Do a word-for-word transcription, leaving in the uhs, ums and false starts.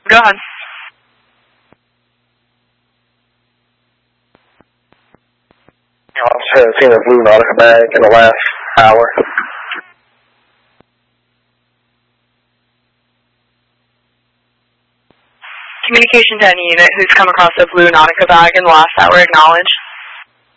Go ahead. I have seen a blue Nautica bag in the last hour. Communication to any unit who's come across a blue Nautica bag in the last hour, acknowledge.